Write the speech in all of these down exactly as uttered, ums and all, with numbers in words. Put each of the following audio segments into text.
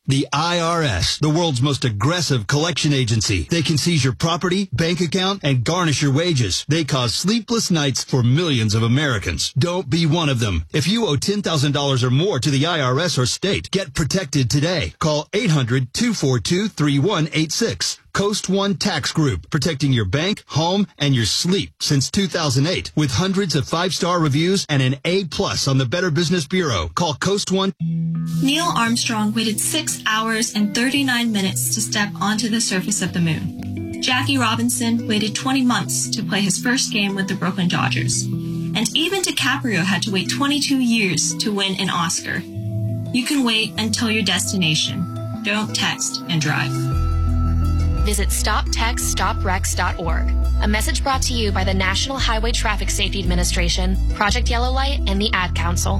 The I R S, the world's most aggressive collection agency. They can seize your property, bank account, and garnish your wages. They cause sleepless nights for millions of Americans. Don't be one of them. If you owe ten thousand dollars or more to the I R S or state, get protected today. Call eight hundred, two four two, three one eight six. Coast One Tax Group, protecting your bank, home, and your sleep since two thousand eight. With hundreds of five-star reviews and an A plus on the Better Business Bureau. Call Coast One. Neil Armstrong waited six hours and thirty-nine minutes to step onto the surface of the moon. Jackie Robinson waited twenty months to play his first game with the Brooklyn Dodgers. And even DiCaprio had to wait twenty-two years to win an Oscar. You can wait until your destination. Don't text and drive. Visit stop text stop wrecks dot org. A message brought to you by the National Highway Traffic Safety Administration, Project Yellow Light, and the Ad Council.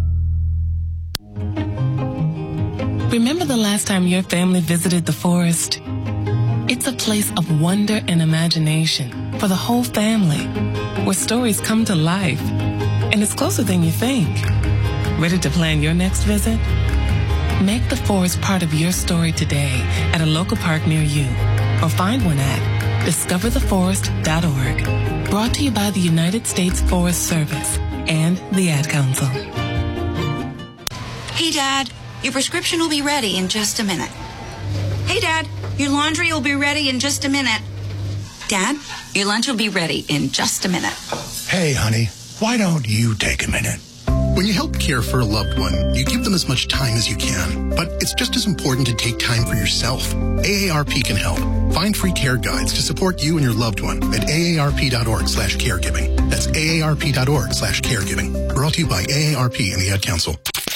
Remember the last time your family visited the forest? It's a place of wonder and imagination for the whole family, where stories come to life. And it's closer than you think. Ready to plan your next visit? Make the forest part of your story today at a local park near you, or find one at discover the forest dot org. Brought to you by the United States Forest Service and the Ad Council. Hey, Dad, your prescription will be ready in just a minute. Hey, Dad, your laundry will be ready in just a minute. Dad, your lunch will be ready in just a minute. Hey, honey, why don't you take a minute? When you help care for a loved one, you give them as much time as you can. But it's just as important to take time for yourself. A A R P can help. Find free care guides to support you and your loved one at A A R P dot org slash caregiving. That's A A R P dot org slash caregiving. Brought to you by A A R P and the Ad Council.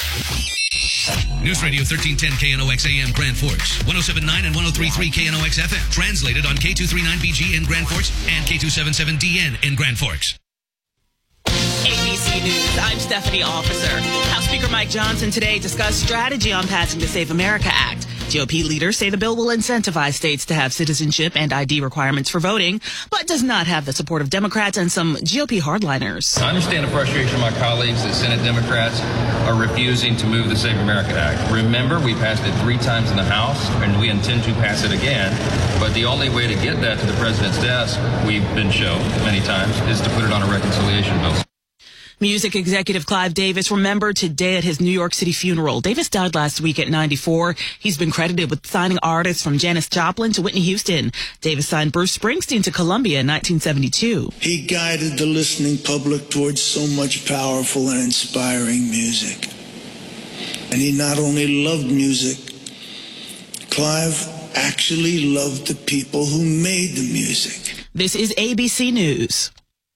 News Radio thirteen ten K N O X A M Grand Forks, one oh seven point nine and one oh three point three K N O X F M. Translated on K two thirty-nine B G in Grand Forks and K two seventy-seven D N in Grand Forks. A B C News, I'm Stephanie Officer. House Speaker Mike Johnson today discussed strategy on passing the Save America Act. G O P leaders say the bill will incentivize states to have citizenship and I D requirements for voting, but does not have the support of Democrats and some G O P hardliners. I understand the frustration of my colleagues that Senate Democrats are refusing to move the Save America Act. Remember, we passed it three times in the House, and we intend to pass it again. But the only way to get that to the president's desk, we've been shown many times, is to put it on a reconciliation bill. Music executive Clive Davis remembered today at his New York City funeral. Davis died last week at ninety-four. He's been credited with signing artists from Janis Joplin to Whitney Houston. Davis signed Bruce Springsteen to Columbia in nineteen seventy-two. He guided the listening public towards so much powerful and inspiring music. And he not only loved music, Clive actually loved the people who made the music. This is A B C News.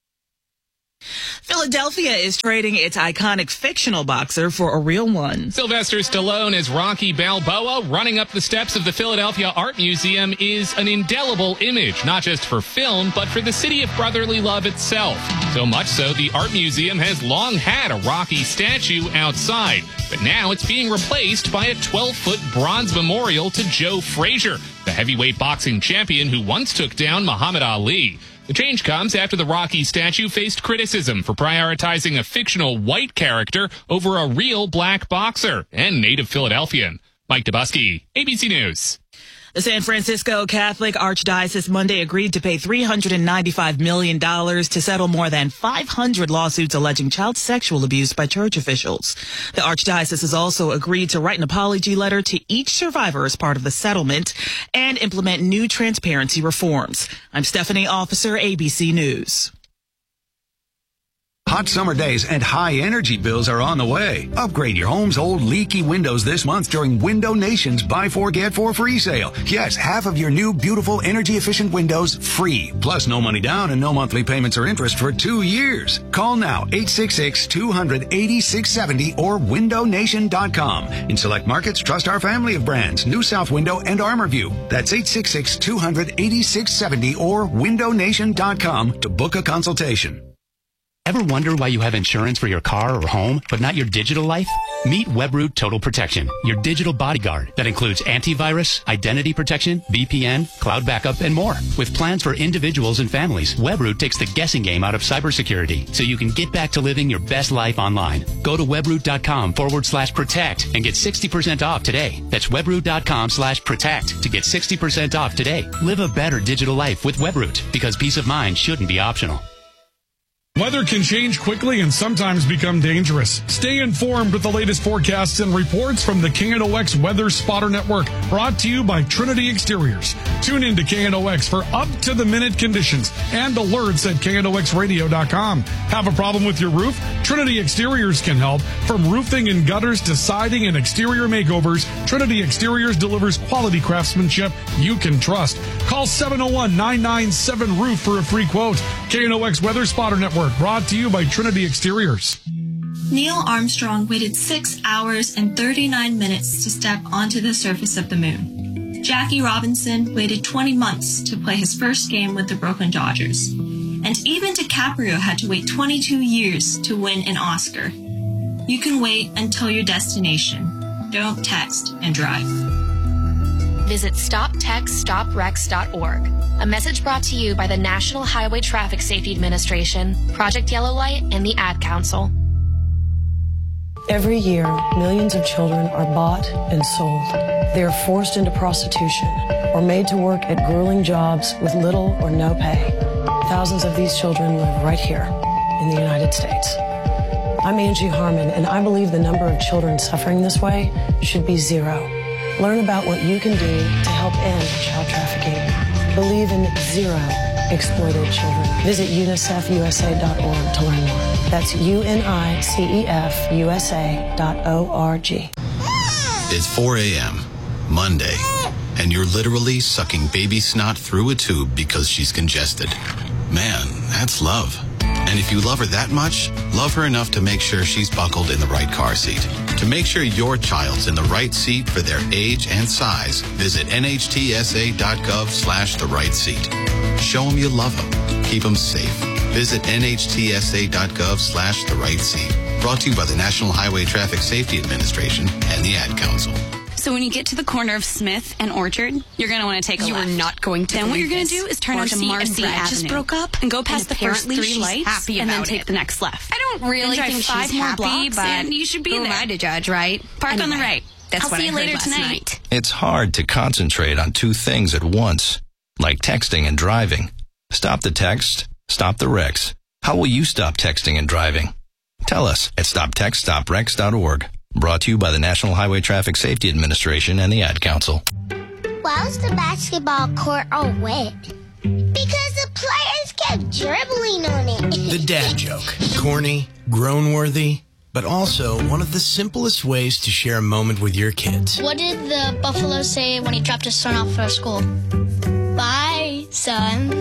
Philadelphia is trading its iconic fictional boxer for a real one. Sylvester Stallone as Rocky Balboa running up the steps of the Philadelphia Art Museum is an indelible image, not just for film, but for the city of brotherly love itself. So much so, the Art Museum has long had a Rocky statue outside, but now it's being replaced by a twelve-foot bronze memorial to Joe Frazier, the heavyweight boxing champion who once took down Muhammad Ali. The change comes after the Rocky statue faced criticism for prioritizing a fictional white character over a real black boxer and native Philadelphian. Mike Dubusky, A B C News. The San Francisco Catholic Archdiocese Monday agreed to pay three hundred ninety-five million dollars to settle more than five hundred lawsuits alleging child sexual abuse by church officials. The Archdiocese has also agreed to write an apology letter to each survivor as part of the settlement and implement new transparency reforms. I'm Stephanie Officer, A B C News. Hot summer days and high energy bills are on the way. Upgrade your home's old leaky windows this month during Window Nation's Buy Four Get Four free sale. Yes, half of your new beautiful energy efficient windows free. Plus no money down and no monthly payments or interest for two years. Call now eight six six, two hundred, eighty-six seventy or window nation dot com. In select markets, trust our family of brands, New South Window and ArmorView. That's eight six six, two hundred, eighty-six seventy or window nation dot com to book a consultation. Ever wonder why you have insurance for your car or home, but not your digital life? Meet Webroot Total Protection, your digital bodyguard that includes antivirus, identity protection, V P N, cloud backup, and more. With plans for individuals and families, Webroot takes the guessing game out of cybersecurity so you can get back to living your best life online. Go to webroot.com forward slash protect and get sixty percent off today. That's webroot.com slash protect to get sixty percent off today. Live a better digital life with Webroot, because peace of mind shouldn't be optional. Weather can change quickly and sometimes become dangerous. Stay informed with the latest forecasts and reports from the K N O X Weather Spotter Network, brought to you by Trinity Exteriors. Tune in to K N O X for up-to-the-minute conditions and alerts at K N O X radio dot com. Have a problem with your roof? Trinity Exteriors can help. From roofing and gutters to siding and exterior makeovers, Trinity Exteriors delivers quality craftsmanship you can trust. Call seven oh one, nine nine seven, roof for a free quote. K N O X Weather Spotter Network, brought to you by Trinity Exteriors. Neil Armstrong waited six hours and thirty-nine minutes to step onto the surface of the moon. Jackie Robinson waited twenty months to play his first game with the Brooklyn Dodgers. And even DiCaprio had to wait twenty-two years to win an Oscar. You can wait until your destination. Don't text and drive. Visit stop text stop wrecks dot org. A message brought to you by the National Highway Traffic Safety Administration, Project Yellow Light, and the Ad Council. Every year, millions of children are bought and sold. They are forced into prostitution or made to work at grueling jobs with little or no pay. Thousands of these children live right here in the United States. I'm Angie Harmon, and I believe the number of children suffering this way should be zero. Learn about what you can do to help end child trafficking. Believe in zero exploited children. Visit unicef u s a dot org to learn more. That's U N I C E F U S A dot O R G. It's four a.m., Monday, and you're literally sucking baby snot through a tube because she's congested. Man, that's love. And if you love her that much, love her enough to make sure she's buckled in the right car seat. To make sure your child's in the right seat for their age and size, visit N H T S A dot gov slash the right seat. Show them you love them. Keep them safe. Visit N H T S A dot gov slash the right seat. Brought to you by the National Highway Traffic Safety Administration and the Ad Council. So when you get to the corner of Smith and Orchard, you're going to want to take a you left. You are not going to. Then what you're going to this. do is turn Marcy onto Marcy and Brad Avenue. just broke up and go past and the first three she's lights happy and then about take it. the next left. I don't really drive think five she's more happy, blocks but and you should be who there. am I to judge, right? Park anyway, on the right. That's I'll what see I you heard later last tonight. night. It's hard to concentrate on two things at once, like texting and driving. Stop the text, stop the wrecks. How will you stop texting and driving? Tell us at stop text stop wrecks dot org. Brought to you by the National Highway Traffic Safety Administration and the Ad Council. Why was the basketball court all wet? Because the players kept dribbling on it. The dad joke. Corny, groan-worthy, but also one of the simplest ways to share a moment with your kids. What did the buffalo say when he dropped his son off at school? Bye, son.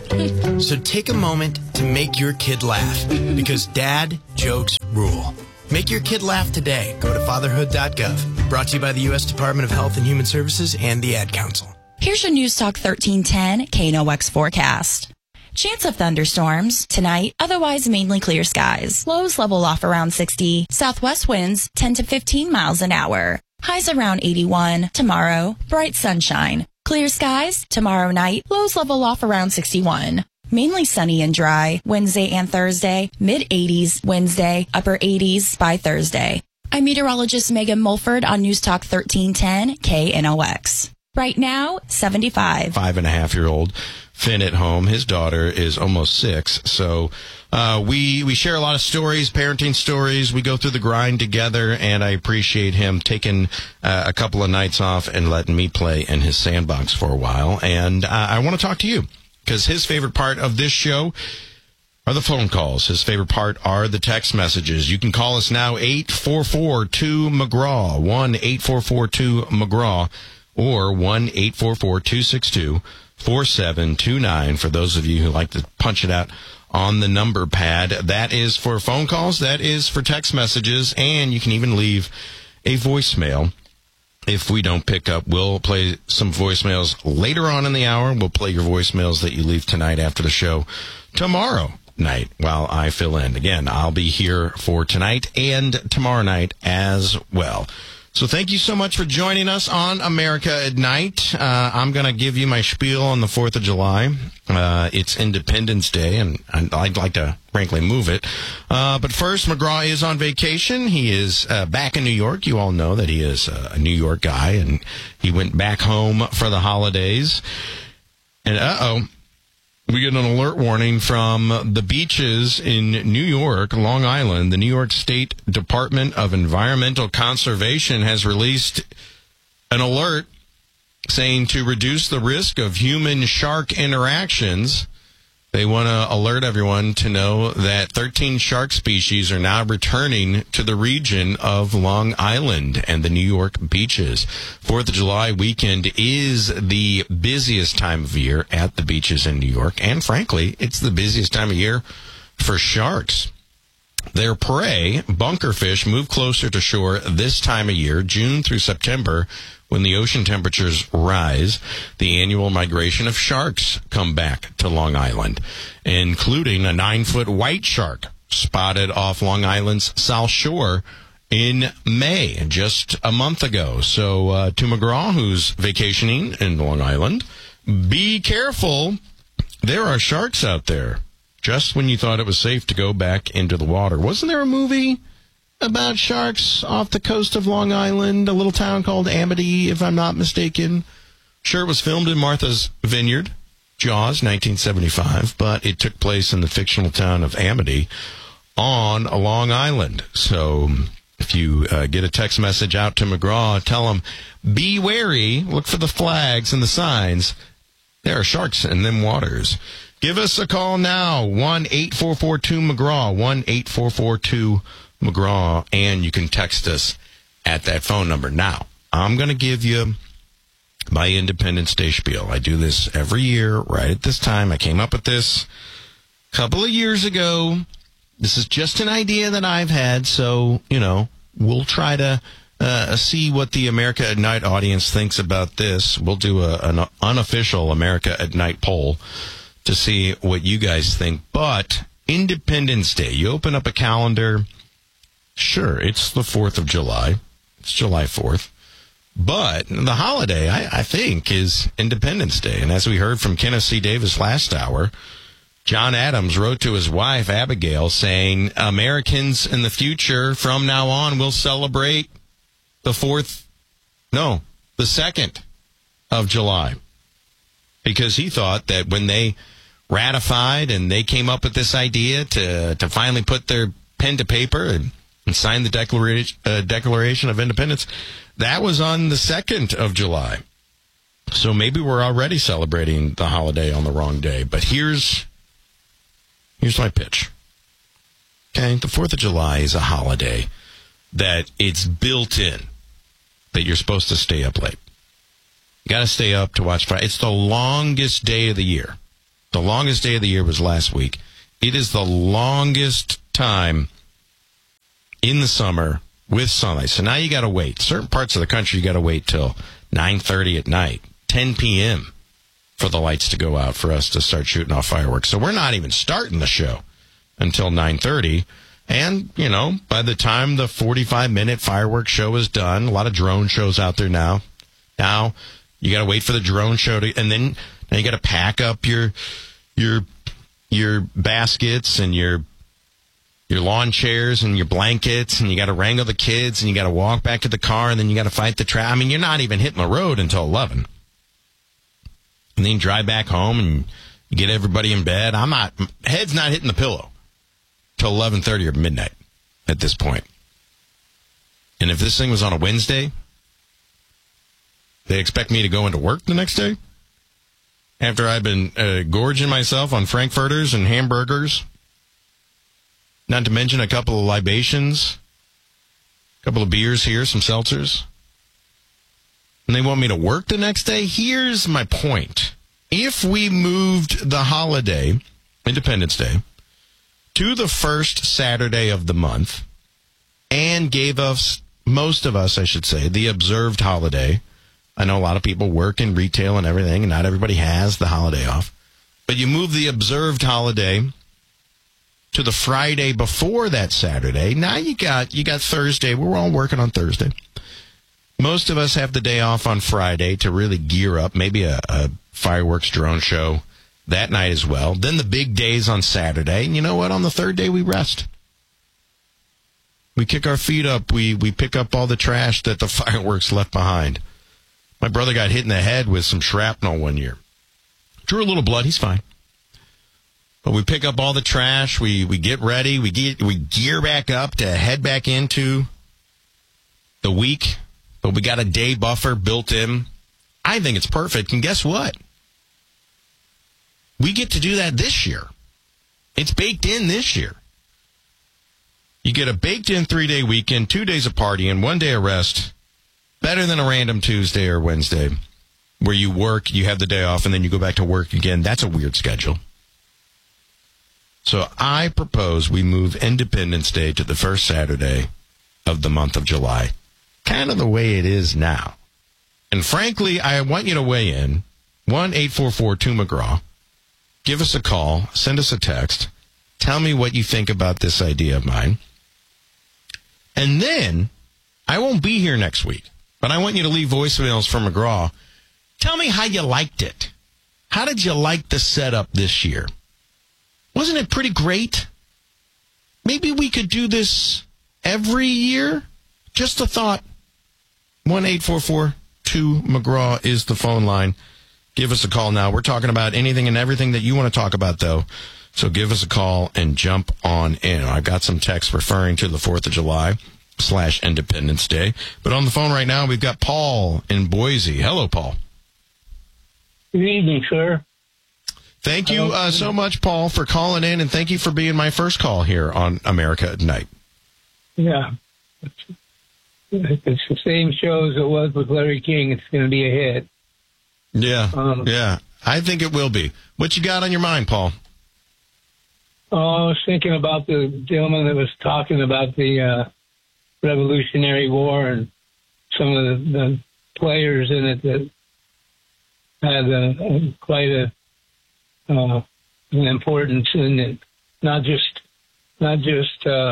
So take a moment to make your kid laugh, because dad jokes rule. Make your kid laugh today. Go to fatherhood dot gov. Brought to you by the U S Department of Health and Human Services and the Ad Council. Here's your News Talk thirteen ten K N O X forecast. Chance of thunderstorms tonight, otherwise mainly clear skies. Lows level off around sixty. Southwest winds ten to fifteen miles an hour. Highs around eighty-one. Tomorrow, bright sunshine. Clear skies tomorrow night. Lows level off around sixty-one. Mainly sunny and dry Wednesday and Thursday. Mid eighties Wednesday, upper eighties by Thursday. I'm meteorologist Megan Mulford on News Talk thirteen ten K N O X. Right now, seventy-five. Five and a half year old Finn at home. His daughter is almost six. So uh, we we share a lot of stories, parenting stories. We go through the grind together, and I appreciate him taking uh, a couple of nights off and letting me play in his sandbox for a while. And uh, I want to talk to you, because his favorite part of this show are the phone calls. His favorite part are the text messages. You can call us now, eight four four two McGraw, one eight four four two McGraw, or one eight four four two six two four seven two nine for those of you who like to punch it out on the number pad. That is for phone calls. That is for text messages. And you can even leave a voicemail. If we don't pick up, we'll play some voicemails later on in the hour. We'll play your voicemails that you leave tonight after the show tomorrow. night while I fill in. Again, I'll be here for tonight and tomorrow night as well. So thank you so much for joining us on America at Night. Uh, I'm going to give you my spiel on the fourth of July. Uh, it's Independence Day, and I'd like to, frankly, move it. Uh, but first, McGraw is on vacation. He is uh, back in New York. You all know that he is a New York guy, and he went back home for the holidays. And uh-oh. We get an alert warning from the beaches in New York, Long Island. The New York State Department of Environmental Conservation has released an alert saying to reduce the risk of human-shark interactions, they want to alert everyone to know that thirteen shark species are now returning to the region of Long Island and the New York beaches. Fourth of July weekend is the busiest time of year at the beaches in New York, and frankly, it's the busiest time of year for sharks. Their prey, bunkerfish, move closer to shore this time of year, June through September, when the ocean temperatures rise. The annual migration of sharks come back to Long Island, including a nine-foot white shark spotted off Long Island's South Shore in May, just a month ago. So uh, to McGraw, who's vacationing in Long Island, be careful. There are sharks out there. Just when you thought it was safe to go back into the water. Wasn't there a movie about sharks off the coast of Long Island, a little town called Amity, if I'm not mistaken? Sure, it was filmed in Martha's Vineyard, Jaws, nineteen seventy-five, but it took place in the fictional town of Amity on Long Island. So if you uh, get a text message out to McGraw, tell him, be wary, look for the flags and the signs. There are sharks in them waters. Give us a call now, one eight four four two McGraw, one eight four four two McGraw, and you can text us at that phone number. Now, I'm going to give you my Independence Day spiel. I do this every year right at this time. I came up with this a couple of years ago. This is just an idea that I've had, so, you know, we'll try to uh, see what the America at Night audience thinks about this. We'll do a, an unofficial America at Night poll to see what you guys think. But Independence Day, you open up a calendar, sure, it's the fourth of July. It's July fourth. But the holiday, I, I think, is Independence Day. And as we heard from Kenneth C. Davis last hour, John Adams wrote to his wife, Abigail, saying, Americans in the future, from now on, will celebrate the fourth, no, the second of July. Because he thought that when they ratified and they came up with this idea to to finally put their pen to paper and, and sign the Declaration, uh, Declaration of Independence, that was on the second of July. So maybe we're already celebrating the holiday on the wrong day. But here's here's my pitch. Okay, the fourth of July is a holiday that it's built in that you're supposed to stay up late. You got to stay up to watch fire. It's the longest day of the year. The longest day of the year was last week. It is the longest time in the summer with sunlight. So now you got to wait. Certain parts of the country, you got to wait till nine thirty at night, ten p.m. for the lights to go out for us to start shooting off fireworks. So we're not even starting the show until nine thirty. And, you know, by the time the forty-five minute fireworks show is done, a lot of drone shows out there now. Now, you got to wait for the drone show to, and then now you got to pack up your your your baskets and your your lawn chairs and your blankets, and you got to wrangle the kids, and you got to walk back to the car, and then you got to fight the traffic. I mean, you're not even hitting the road until eleven, and then you drive back home and you get everybody in bed. I'm not head's not hitting the pillow till eleven thirty or midnight at this point. And if this thing was on a Wednesday, they expect me to go into work the next day after I've been uh, gorging myself on frankfurters and hamburgers, not to mention a couple of libations, a couple of beers here, some seltzers, and they want me to work the next day? Here's my point. If we moved the holiday, Independence Day, to the first Saturday of the month and gave us, most of us, I should say, the observed holiday. I know a lot of people work in retail and everything, and not everybody has the holiday off. But you move the observed holiday to the Friday before that Saturday. Now you got you got Thursday. We're all working on Thursday. Most of us have the day off on Friday to really gear up. Maybe a, a fireworks drone show that night as well. Then the big days on Saturday. And you know what? On the third day, we rest. We kick our feet up. We we pick up all the trash that the fireworks left behind. My brother got hit in the head with some shrapnel one year. Drew a little blood. He's fine. But we pick up all the trash. We we get ready. We get we gear back up to head back into the week. But we got a day buffer built in. I think it's perfect. And guess what? We get to do that this year. It's baked in this year. You get a baked-in three-day weekend, two days of partying, one day of rest. Better than a random Tuesday or Wednesday where you work, you have the day off, and then you go back to work again. That's a weird schedule. So I propose we move Independence Day to the first Saturday of the month of July. Kind of the way it is now. And frankly, I want you to weigh in. one eight four four two McGraw. Give us a call. Send us a text. Tell me what you think about this idea of mine. And then, I won't be here next week, but I want you to leave voicemails for McGraw. Tell me how you liked it. How did you like the setup this year? Wasn't it pretty great? Maybe we could do this every year? Just a thought. one eight four four two McGraw is the phone line. Give us a call now. We're talking about anything and everything that you want to talk about, though. So give us a call and jump on in. I've got some text referring to the fourth of July slash Independence Day. But on the phone right now, we've got Paul in Boise. Hello, Paul. Good evening, sir. Thank you uh, so much, Paul, for calling in, and thank you for being my first call here on America at Night. Yeah. It's the same show as it was with Larry King. It's going to be a hit. Yeah, Um, yeah. I think it will be. What you got on your mind, Paul? Oh, I was thinking about the gentleman that was talking about the uh, Revolutionary War and some of the, the players in it that had a, quite a uh, an importance in it. Not just not just uh,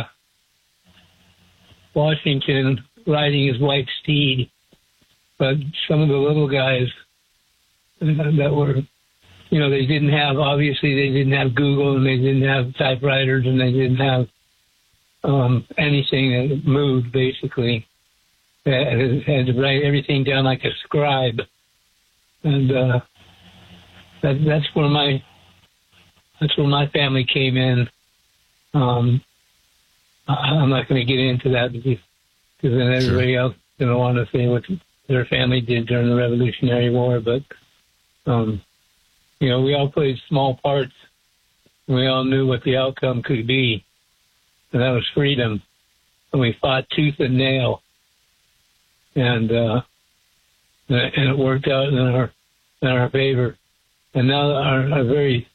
Washington riding his white steed, but some of the little guys that were, you know, they didn't have, obviously they didn't have Google and they didn't have typewriters and they didn't have um, anything that moved, basically. They had to write everything down like a scribe. And uh, that, that's where my, that's where my family came in. Um, I'm not going to get into that because, because then everybody sure. else is going to want to say what their family did during the Revolutionary War. But, um, you know, we all played small parts. We all knew what the outcome could be, and that was freedom. And we fought tooth and nail, and uh, and it worked out in our in our favor. And now our, our very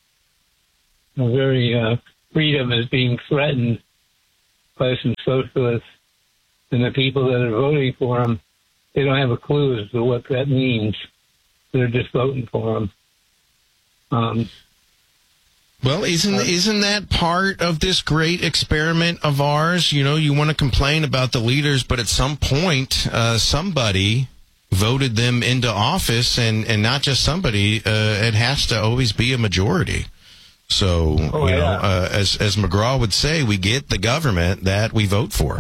our very uh, freedom is being threatened by some socialists, and the people that are voting for them, they don't have a clue as to what that means. They're just voting for them. Um, well, isn't isn't that part of this great experiment of ours? You know, you want to complain about the leaders, but at some point, uh, somebody voted them into office, and, and not just somebody. Uh, it has to always be a majority. So, oh, you yeah. know, uh, as as McGraw would say, we get the government that we vote for.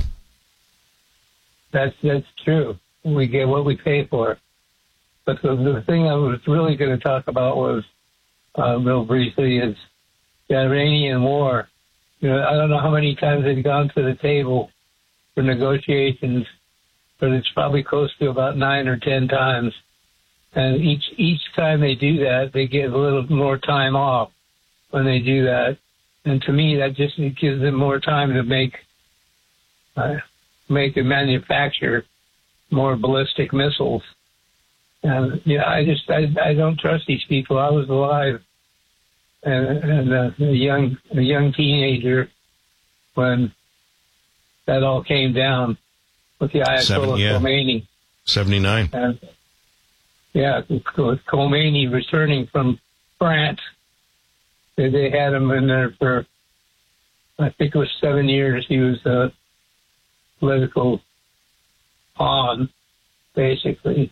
That's that's true. We get what we pay for. But the, the thing I was really going to talk about was, uh, real briefly, is the Iranian war. You know, I don't know how many times they've gone to the table for negotiations, but it's probably close to about nine or ten times. And each each time they do that, they get a little more time off when they do that. And to me, that just gives them more time to make uh, make and manufacture more ballistic missiles. And yeah, I just I, I don't trust these people. I was alive and, and uh, a young a young teenager when that all came down with the Ayatollah Seven, yeah. Khomeini. Seventy-nine. And, yeah, with Khomeini returning from France, they, they had him in there for I think it was seven years he was a political pawn, basically.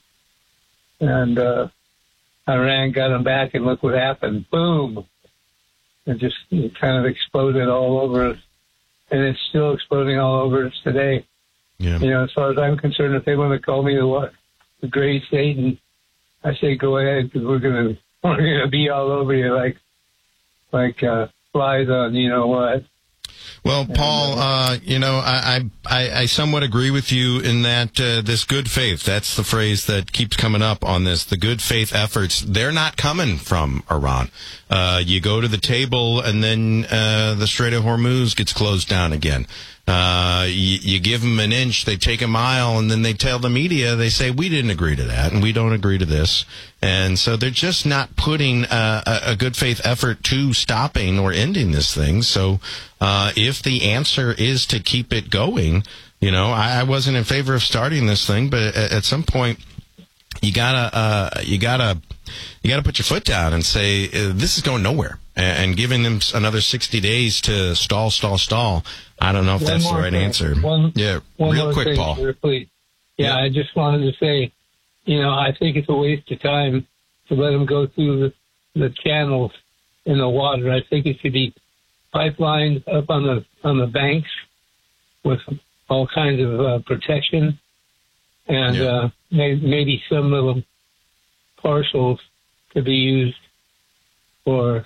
And uh, Iran got him back, and look what happened. Boom. It just it kind of exploded all over us. And it's still exploding all over us today. Yeah. You know, as far as I'm concerned, if they want to call me the what, the great Satan, I say go ahead, because we're gonna we're gonna be all over you like like uh, flies on you know what. Well, Paul, uh, you know, I, I, I somewhat agree with you in that uh, this good faith, that's the phrase that keeps coming up on this, the good faith efforts, they're not coming from Iran. Uh, you go to the table and then uh, the Strait of Hormuz gets closed down again. Uh, you, you give them an inch, they take a mile, and then they tell the media, they say, we didn't agree to that, and we don't agree to this. And so they're just not putting uh, a, a good faith effort to stopping or ending this thing. So uh, if the answer is to keep it going, you know, I, I wasn't in favor of starting this thing, but at, at some point, you gotta, uh, you gotta, you gotta put your foot down and say, uh, this is going nowhere. And, and giving them another sixty days to stall, stall, stall. I don't know if One that's the more right thing. answer. One, yeah, one real more quick, thing, Paul. sir, please. Yeah, I just wanted to say, you know, I think it's a waste of time to let them go through the, the channels in the water. I think it should be pipelines up on the on the banks with all kinds of uh, protection, and Yeah. uh, may, maybe some little parcels could be used for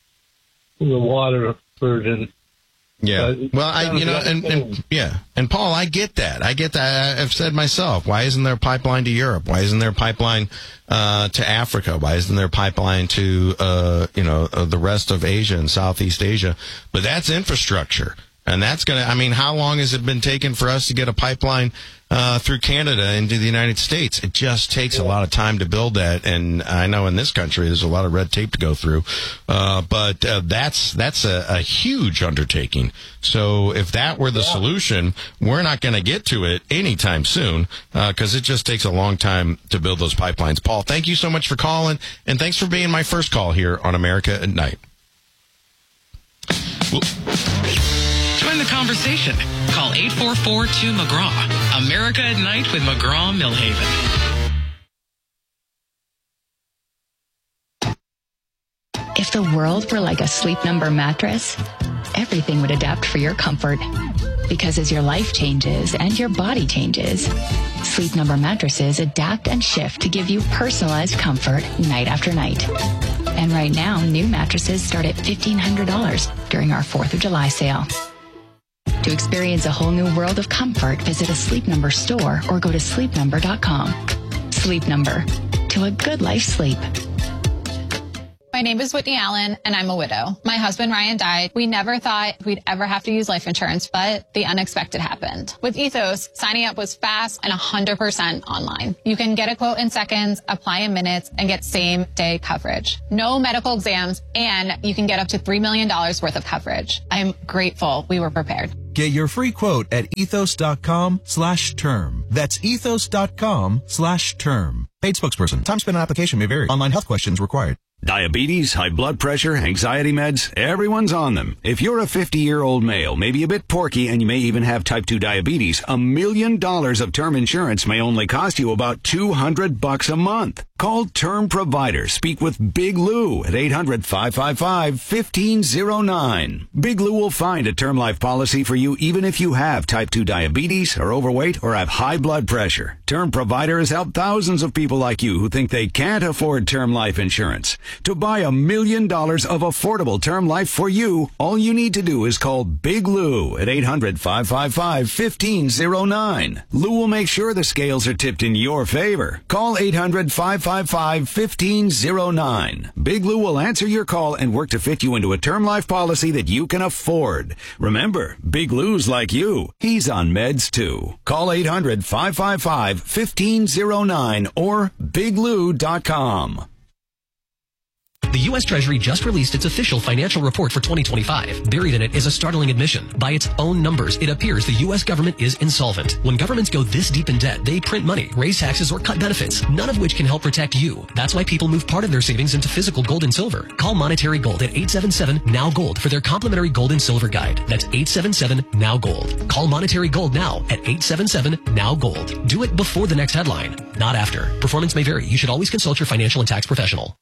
the water version. Yeah. Uh, Well, I, you know, and, and yeah, and Paul, I get that. I get that. I've said myself, why isn't there a pipeline to Europe? Why isn't there a pipeline uh, to Africa? Why isn't there a pipeline to, uh, you know, uh, the rest of Asia and Southeast Asia? But that's infrastructure. And that's going to, I mean, how long has it been taken for us to get a pipeline uh, through Canada into the United States? It just takes a lot of time to build that. And I know in this country there's a lot of red tape to go through. Uh, but uh, that's that's a, a huge undertaking. So if that were the yeah. solution, we're not going to get to it anytime soon because uh, it just takes a long time to build those pipelines. Paul, thank you so much for calling. And thanks for being my first call here on America at Night. Well, join the conversation. Call eight four four two McGraw. America at Night with McGraw Millhaven. If the world were like a Sleep Number mattress, everything would adapt for your comfort. Because as your life changes and your body changes, Sleep Number mattresses adapt and shift to give you personalized comfort night after night. And right now, new mattresses start at fifteen hundred dollars during our fourth of July sale. To experience a whole new world of comfort, visit a Sleep Number store or go to sleep number dot com. Sleep Number. To a good life sleep. My name is Whitney Allen, and I'm a widow. My husband, Ryan, died. We never thought we'd ever have to use life insurance, but the unexpected happened. With Ethos, signing up was fast and one hundred percent online. You can get a quote in seconds, apply in minutes, and get same-day coverage. No medical exams, and you can get up to three million dollars worth of coverage. I'm grateful we were prepared. Get your free quote at ethos.com slash term. That's ethos.com slash term. Paid spokesperson. Time spent on application may vary. Online health questions required. Diabetes, high blood pressure, anxiety meds, everyone's on them. If you're a fifty-year-old male, maybe a bit porky, and you may even have type two diabetes, a million dollars of term insurance may only cost you about two hundred bucks a month. Call Term Provider. Speak with Big Lou at eight hundred, five five five, one five zero nine. Big Lou will find a term life policy for you even if you have type two diabetes, are overweight, or have high blood pressure. Term Provider has helped thousands of people like you who think they can't afford term life insurance. To buy a million dollars of affordable term life for you, all you need to do is call Big Lou at eight hundred, five five five, one five zero nine. Lou will make sure the scales are tipped in your favor. Call eight hundred, five five five, one five zero nine. Big Lou will answer your call and work to fit you into a term life policy that you can afford. Remember, Big Lou's like you. He's on meds too. Call eight hundred, five five five, one five zero nine or big lou dot com. The U S Treasury just released its official financial report for twenty twenty-five. Buried in it is a startling admission. By its own numbers, it appears the U S government is insolvent. When governments go this deep in debt, they print money, raise taxes, or cut benefits, none of which can help protect you. That's why people move part of their savings into physical gold and silver. Call Monetary Gold at eight seven seven, N O W, GOLD for their complimentary gold and silver guide. That's eight seven seven, N O W, GOLD. Call Monetary Gold now at eight seven seven, N O W, GOLD. Do it before the next headline, not after. Performance may vary. You should always consult your financial and tax professional.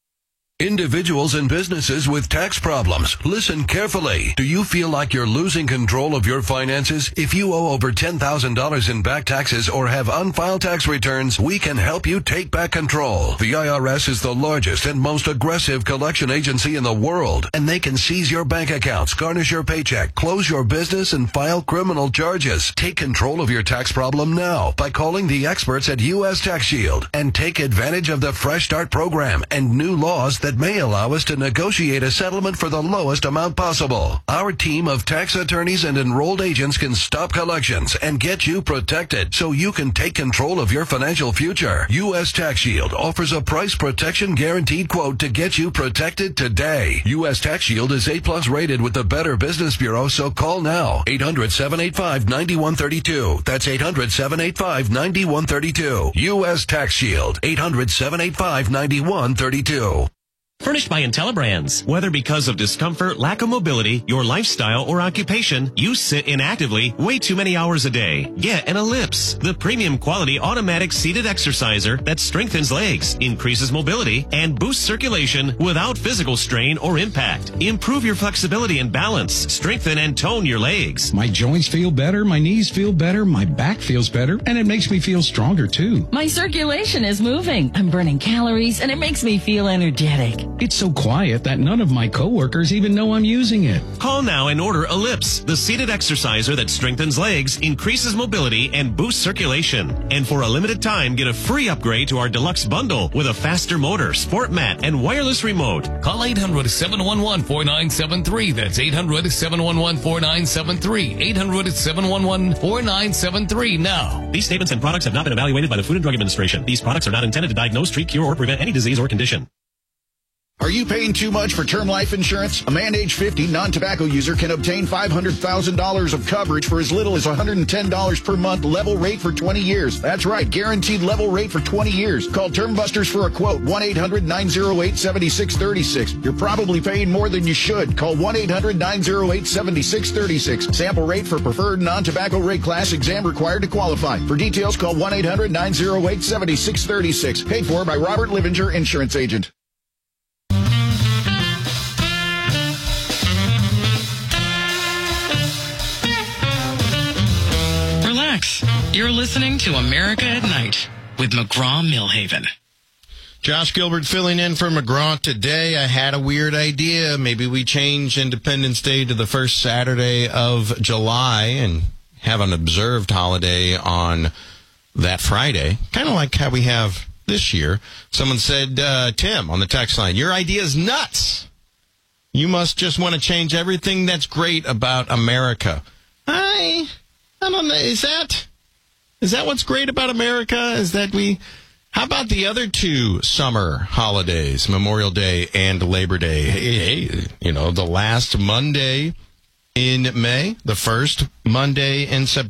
Individuals and businesses with tax problems, listen carefully. Do you feel like you're losing control of your finances? If you owe over ten thousand dollars in back taxes or have unfiled tax returns, we can help you take back control. The I R S is the largest and most aggressive collection agency in the world, and they can seize your bank accounts, garnish your paycheck, close your business, and file criminal charges. Take control of your tax problem now by calling the experts at U S Tax Shield and take advantage of the Fresh Start program and new laws that may allow us to negotiate a settlement for the lowest amount possible. Our team of tax attorneys and enrolled agents can stop collections and get you protected so you can take control of your financial future. U S Tax Shield offers a price protection guaranteed quote to get you protected today. U S Tax Shield is A plus rated with the Better Business Bureau, so call now. eight hundred, seven eight five, nine one three two. That's eight hundred, seven eight five, nine one three two. U S Tax Shield. eight hundred, seven eight five, nine one three two. Furnished by IntelliBrands. Whether because of discomfort, lack of mobility, your lifestyle, or occupation, you sit inactively way too many hours a day. Get an Ellipse, the premium quality automatic seated exerciser that strengthens legs, increases mobility, and boosts circulation without physical strain or impact. Improve your flexibility and balance. Strengthen and tone your legs. My joints feel better, my knees feel better, my back feels better, and it makes me feel stronger too. My circulation is moving. I'm burning calories, and it makes me feel energetic. It's so quiet that none of my coworkers even know I'm using it. Call now and order Ellipse, the seated exerciser that strengthens legs, increases mobility, and boosts circulation. And for a limited time, get a free upgrade to our deluxe bundle with a faster motor, sport mat, and wireless remote. Call eight hundred, seven one one, four nine seven three. That's eight hundred, seven one one, four nine seven three. eight hundred, seven one one, four nine seven three now. These statements and products have not been evaluated by the Food and Drug Administration. These products are not intended to diagnose, treat, cure, or prevent any disease or condition. Are you paying too much for term life insurance? A man age fifty non-tobacco user can obtain five hundred thousand dollars of coverage for as little as one hundred ten dollars per month, level rate for twenty years. That's right, guaranteed level rate for twenty years. Call Term Busters for a quote, one eight hundred, nine oh eight, seven six three six. You're probably paying more than you should. Call one eight hundred, nine oh eight, seven six three six. Sample rate for preferred non-tobacco rate class, exam required to qualify. For details, call one eight hundred, nine oh eight, seven six three six. Paid for by Robert Livinger, Insurance Agent. You're listening to America at Night with McGraw-Millhaven. Josh Gilbert filling in for McGraw today. I had a weird idea. Maybe we change Independence Day to the first Saturday of July and have an observed holiday on that Friday, kind of like how we have this year. Someone said, uh, Tim, on the text line, your idea is nuts. You must just want to change everything that's great about America. I, I don't know. Is that, is that what's great about America? Is that we, how about the other two summer holidays, Memorial Day and Labor Day? Hey, hey, you know, the last Monday in May, the first Monday in September.